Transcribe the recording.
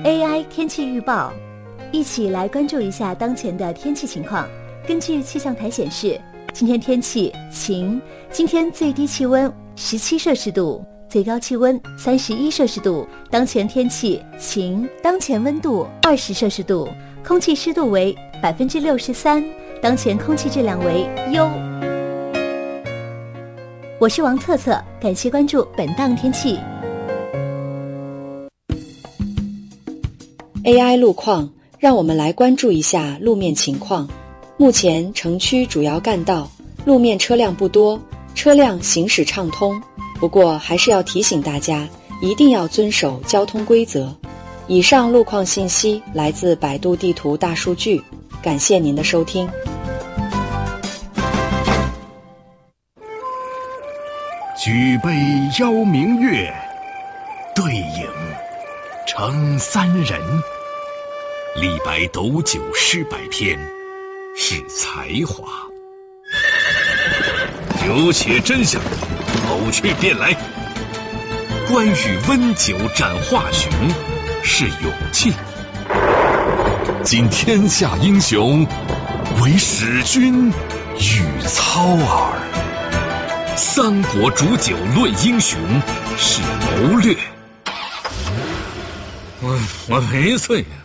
AI 天气预报，一起来关注一下当前的天气情况。根据气象台显示，今天天气晴，今天最低气温17摄氏度，最高气温31摄氏度。当前天气晴，当前温度20摄氏度，空气湿度为63%，当前空气质量为优。我是王策策，感谢关注本档天气。 AI 路况，让我们来关注一下路面情况。目前城区主要干道路面车辆不多，车辆行驶畅通，不过还是要提醒大家，一定要遵守交通规则。以上路况信息来自百度地图大数据，感谢您的收听。 举杯邀明月，对影成三人。李白斗酒诗百篇，是才华。有且真相，口去便来。关羽温酒斩华雄，是勇气。今天下英雄，唯使君与操耳。三国煮酒论英雄，是谋略。我没醉呀。